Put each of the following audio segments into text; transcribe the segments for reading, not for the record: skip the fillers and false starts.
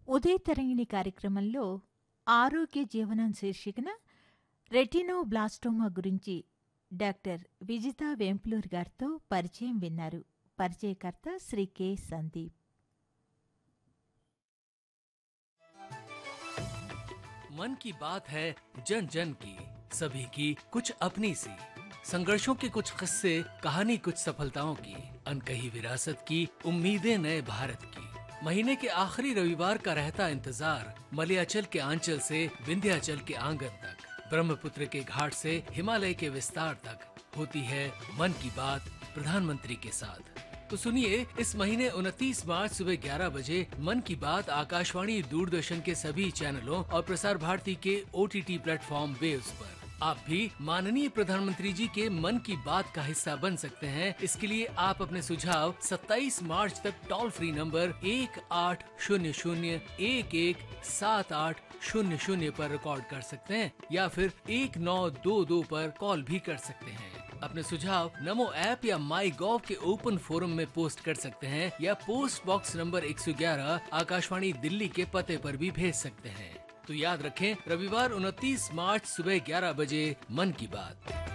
ఉదయ తరంగిణి కార్యక్రమంలో ఆరోగ్య జీవనం శీర్షికన రెటినోబ్లాస్టోమా గురించి డాక్టర్ విజితా వేంపులూరు గారితో పరిచయం విన్నారు. పరిచయకర్త శ్రీ కె సందీప్. मन की बात है जन जन की, सभी की कुछ अपनी सी, संघर्षों के कुछ किस्से, कहानी कुछ सफलताओं की, अनकही विरासत की, उम्मीदें नए भारत की। महीने के आखिरी रविवार का रहता इंतजार, मलयाचल के आंचल से विंध्याचल के आंगन तक, ब्रह्मपुत्र के घाट से हिमालय के विस्तार तक होती है मन की बात प्रधानमंत्री के साथ। तो सुनिए, इस महीने 29 मार्च सुबह 11 बजे मन की बात आकाशवाणी दूरदर्शन के सभी चैनलों और प्रसार भारती के OTT प्लेटफॉर्म वेव्स पर। आप भी माननीय प्रधानमंत्री जी के मन की बात का हिस्सा बन सकते हैं। इसके लिए आप अपने सुझाव 27 मार्च तक टोल फ्री नंबर 1800-117800 पर रिकॉर्ड कर सकते हैं या फिर 1922 पर कॉल भी कर सकते हैं। अपने सुझाव नमो ऐप या माई गॉव के ओपन फोरम में पोस्ट कर सकते हैं या post box number 111 Akashvani Delhi के पते पर भी भेज सकते हैं। तो याद रखें, रविवार 29 मार्च सुबह 11 बजे मन की बात।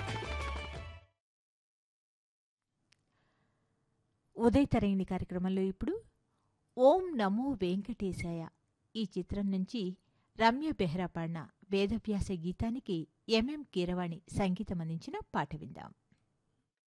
ఉదయ తరంగిణి కార్యక్రమంలో ఇప్పుడు ఓం నమో వెంకటేశాయ ఈ చిత్రం నుంచి రమ్య బెహ్రా పాడిన వేదవ్యాస గీతానికి ఎంఎం కీరవాణి సంగీతం అందించిన పాట విందాం.